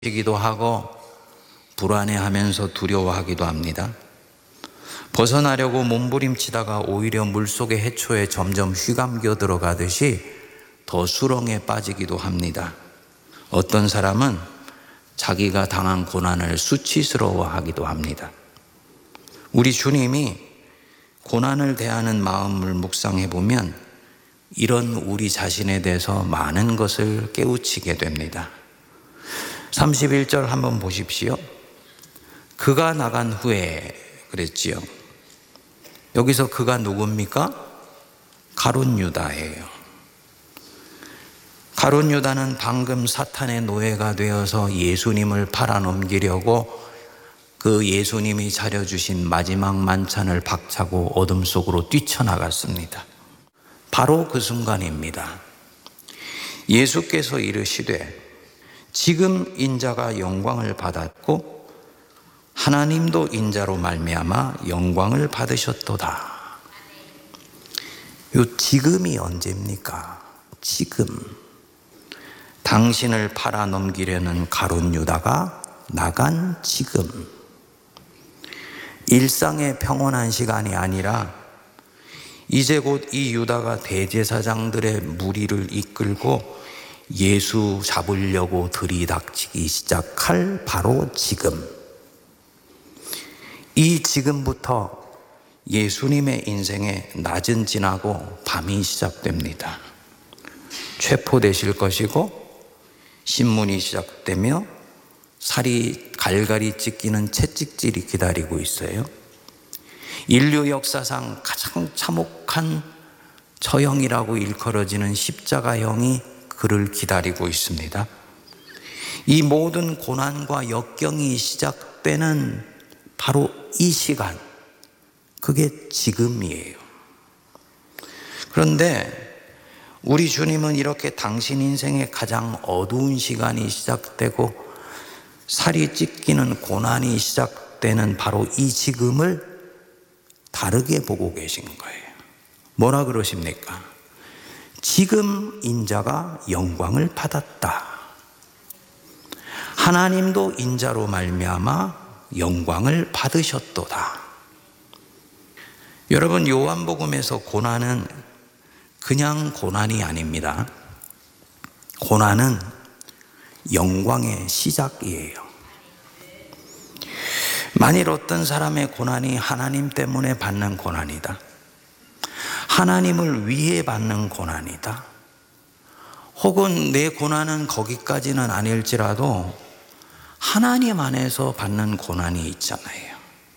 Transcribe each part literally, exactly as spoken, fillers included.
이기도 하고 불안해하면서 두려워하기도 합니다. 벗어나려고 몸부림치다가 오히려 물속의 해초에 점점 휘감겨 들어가듯이 더 수렁에 빠지기도 합니다. 어떤 사람은 자기가 당한 고난을 수치스러워하기도 합니다. 우리 주님이 고난을 대하는 마음을 묵상해 보면 이런 우리 자신에 대해서 많은 것을 깨우치게 됩니다. 삼십일 절 한번 보십시오. 그가 나간 후에 그랬지요. 여기서 그가 누굽니까? 가룟 유다예요. 가룟 유다는 방금 사탄의 노예가 되어서 예수님을 팔아넘기려고 그 예수님이 차려주신 마지막 만찬을 박차고 어둠 속으로 뛰쳐나갔습니다. 바로 그 순간입니다. 예수께서 이르시되 지금 인자가 영광을 받았고 하나님도 인자로 말미암아 영광을 받으셨도다. 요 지금이 언제입니까? 지금. 당신을 팔아넘기려는 가룟 유다가 나간 지금. 일상의 평온한 시간이 아니라 이제 곧 이 유다가 대제사장들의 무리를 이끌고 예수 잡으려고 들이닥치기 시작할 바로 지금. 이 지금부터 예수님의 인생에 낮은 지나고 밤이 시작됩니다. 체포되실 것이고 신문이 시작되며 살이 갈갈이 찢기는 채찍질이 기다리고 있어요. 인류 역사상 가장 참혹한 처형이라고 일컬어지는 십자가형이 그를 기다리고 있습니다. 이 모든 고난과 역경이 시작되는 바로 이 시간, 그게 지금이에요. 그런데 우리 주님은 이렇게 당신 인생의 가장 어두운 시간이 시작되고 살이 찢기는 고난이 시작되는 바로 이 지금을 다르게 보고 계신 거예요. 뭐라 그러십니까? 지금 인자가 영광을 받았다. 하나님도 인자로 말미암아 영광을 받으셨도다. 여러분, 요한복음에서 고난은 그냥 고난이 아닙니다. 고난은 영광의 시작이에요. 만일 어떤 사람의 고난이 하나님 때문에 받는 고난이다, 하나님을 위해 받는 고난이다, 혹은 내 고난은 거기까지는 아닐지라도 하나님 안에서 받는 고난이 있잖아요.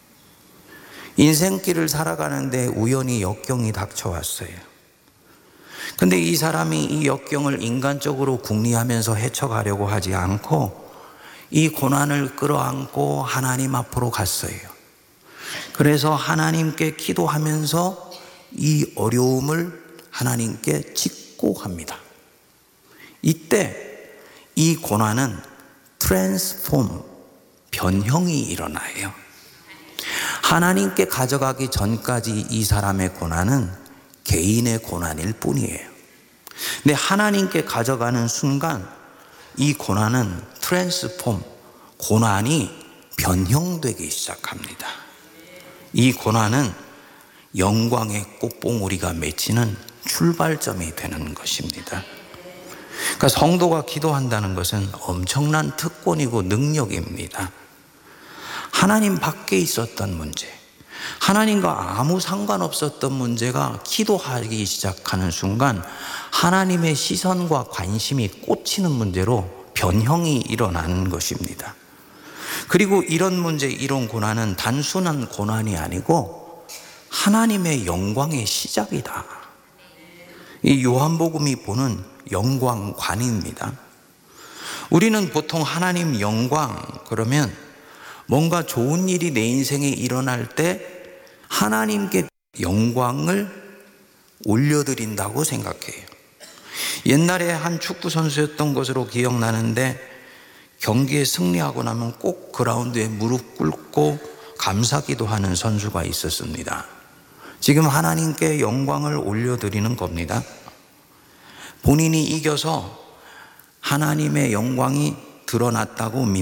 인생길을 살아가는데 우연히 역경이 닥쳐왔어요. 근데 이 사람이 이 역경을 인간적으로 궁리하면서 헤쳐가려고 하지 않고 이 고난을 끌어안고 하나님 앞으로 갔어요. 그래서 하나님께 기도하면서 이 어려움을 하나님께 직고합니다. 이때 이 고난은 트랜스폼, 변형이 일어나요. 하나님께 가져가기 전까지 이 사람의 고난은 개인의 고난일 뿐이에요. 근데 하나님께 가져가는 순간 이 고난은 트랜스폼, 고난이 변형되기 시작합니다. 이 고난은 영광의 꽃봉오리가 맺히는 출발점이 되는 것입니다. 그러니까 성도가 기도한다는 것은 엄청난 특권이고 능력입니다. 하나님 밖에 있었던 문제, 하나님과 아무 상관없었던 문제가 기도하기 시작하는 순간 하나님의 시선과 관심이 꽂히는 문제로 변형이 일어나는 것입니다. 그리고 이런 문제, 이런 고난은 단순한 고난이 아니고 하나님의 영광의 시작이다. 이 요한복음이 보는 영광관입니다. 우리는 보통 하나님 영광 그러면 뭔가 좋은 일이 내 인생에 일어날 때 하나님께 영광을 올려드린다고 생각해요. 옛날에 한 축구 선수였던 것으로 기억나는데 경기에 승리하고 나면 꼭 그라운드에 무릎 꿇고 감사기도 하는 선수가 있었습니다. 지금 하나님께 영광을 올려드리는 겁니다. 본인이 이겨서 하나님의 영광이 드러났다고